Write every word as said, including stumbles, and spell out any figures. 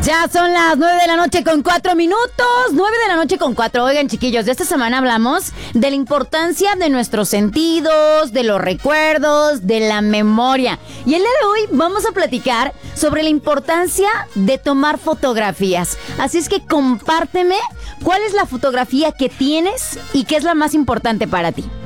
Ya son las nueve de la noche con cuatro minutos. Nueve de la noche con cuatro. Oigan, chiquillos, de esta semana hablamos de la importancia de nuestros sentidos, de los recuerdos, de la memoria. Y el día de hoy vamos a platicar sobre la importancia de tomar fotografías. Así es que compárteme cuál es la fotografía que tienes y qué es la más importante para ti.